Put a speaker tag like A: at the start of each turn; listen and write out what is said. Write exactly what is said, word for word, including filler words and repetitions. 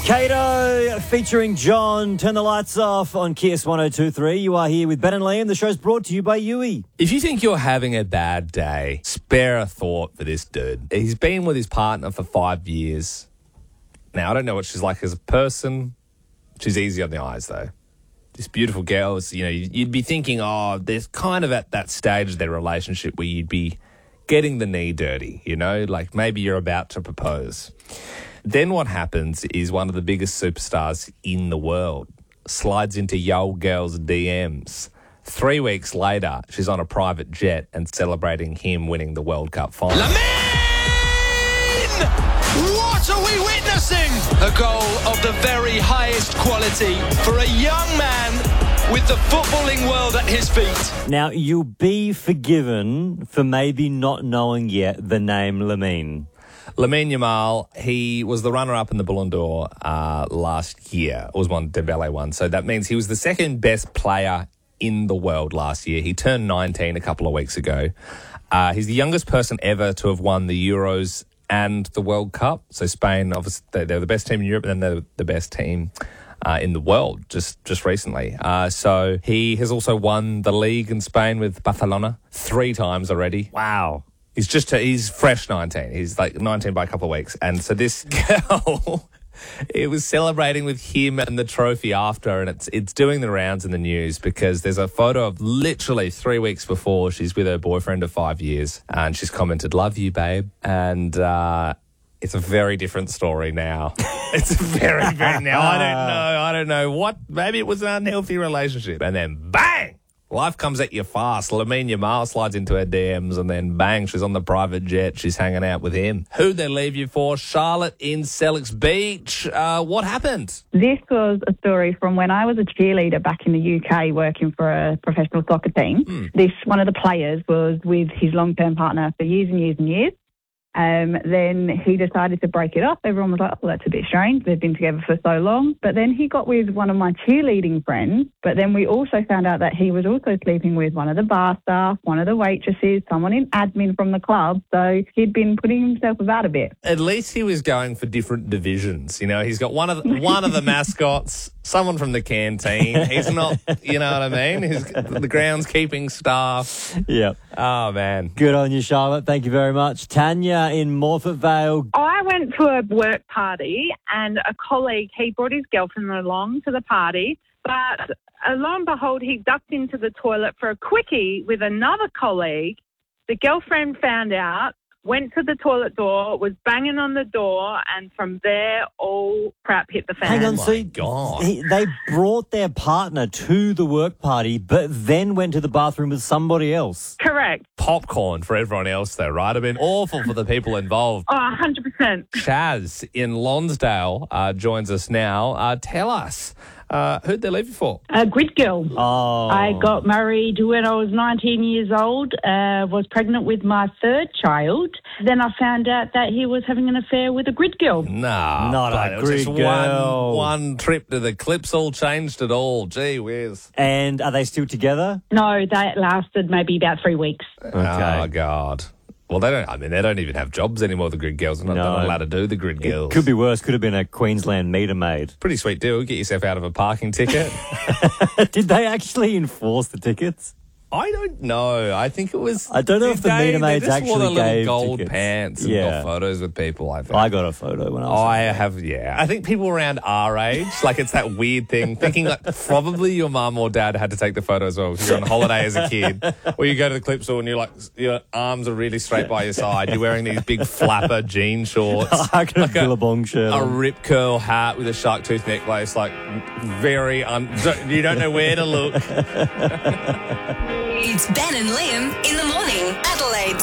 A: Kato featuring John. Turn the lights off on Kiss one oh two three. You are here with Ben and Liam. The show's brought to you by Yui.
B: If you think you're having a bad day, spare a thought for this dude. He's been with his partner for five years. Now, I don't know what she's like as a person. She's easy on the eyes, though. This beautiful girl, is, you know, you'd be thinking, oh, there's kind of at that stage of their relationship where you'd be getting the knee dirty, you know, like maybe you're about to propose. Then what happens is one of the biggest superstars in the world slides into yo girl's D Ms. Three weeks later, she's on a private jet and celebrating him winning the World Cup final.
C: Lamine! What are we witnessing? A goal of the very highest quality for a young man with the footballing world at his feet.
A: Now, you'll be forgiven for maybe not knowing yet the name Lamine.
B: Lamine Yamal, he was the runner-up in the Ballon d'Or uh, last year. It was one Dembele won. So that means he was the second best player in the world last year. He turned nineteen a couple of weeks ago. Uh, he's the youngest person ever to have won the Euros and the World Cup. So Spain, obviously, they, they were the best team in Europe, and then they're the best team uh, in the world just, just recently. Uh, so he has also won the league in Spain with Barcelona three times already.
A: Wow.
B: He's just, he's fresh nineteen. He's like nineteen by a couple of weeks. And so this girl, it was celebrating with him and the trophy after, and it's it's doing the rounds in the news because there's a photo of literally three weeks before she's with her boyfriend of five years, and she's commented, "Love you, babe." And uh, it's a very different story now. It's a very, very, now I don't know, I don't know what, maybe it was an unhealthy relationship. And then bang! Life comes at you fast. Lamine Yamal slides into her D Ms and then bang, she's on the private jet. She's hanging out with him. Who'd they leave you for? Charlotte in Sellicks Beach. Uh, what happened?
D: This was a story from when I was a cheerleader back in the U K working for a professional soccer team. Hmm. This, one of the players was with his long-term partner for years and years and years. Um, then he decided to break it up. Everyone was like, oh, that's a bit strange. They've been together for so long. But then he got with one of my cheerleading friends. But then we also found out that he was also sleeping with one of the bar staff, one of the waitresses, someone in admin from the club. So he'd been putting himself about a bit.
B: At least he was going for different divisions. You know, he's got one of the, one of the mascots, someone from the canteen. He's not, you know what I mean? He's the groundskeeping staff.
A: Yep.
B: Oh, man.
A: Good on you, Charlotte. Thank you very much. Tanya in Morford Vale.
E: I went to a work party and a colleague, he brought his girlfriend along to the party, but uh, lo and behold, he ducked into the toilet for a quickie with another colleague. The girlfriend found out, went to the toilet door, was banging on the door, and from there, all crap hit the fan.
A: Hang on,
B: Oh,
A: so
B: my God.
A: he- they brought their partner to the work party, but then went to the bathroom with somebody else.
E: Correct.
B: Popcorn for everyone else, though, right? I mean, awful for the people involved.
E: Oh, one hundred percent.
B: Chaz in Lonsdale uh, joins us now. Uh, tell us, uh, who'd they leave you for?
F: A grid girl.
A: Oh.
F: I got married when I was nineteen years old, uh, was pregnant with my third child. Then I found out that he was having an affair with a grid girl.
B: Nah,
A: Not a
B: but it was just
A: grid girl.
B: One, one trip to the clips all changed it all. Gee whiz.
A: And are they still together?
F: No, that lasted maybe about three weeks.
A: Okay.
B: Oh, God. Well, they don't, I mean, they don't even have jobs anymore, the grid girls. They're not,
A: No.
B: they're not allowed to do the grid girls.
A: Could be worse. Could have been a Queensland meter maid.
B: Pretty sweet deal. Get yourself out of a parking ticket.
A: Did they actually enforce the tickets?
B: I don't know. I think it was.
A: I don't know if the
B: they,
A: meter
B: they
A: maids
B: just wore the
A: actually
B: little
A: gave
B: gold
A: tickets.
B: pants and
A: Yeah.
B: got photos with people, I think.
A: I got a photo when I was.
B: I have, yeah. I think people around our age, like it's that weird thing, thinking like probably your mum or dad had to take the photo as well because you're on holiday as a kid, or you go to the clip store and you're like, your arms are really straight by your side. You're wearing these big flapper jean shorts,
A: I got a
B: like a-
A: Billabong shirt.
B: a
A: on.
B: rip curl hat with a shark tooth necklace, like very, un- you don't know where to look.
G: It's Ben and Liam in the morning. Adelaide's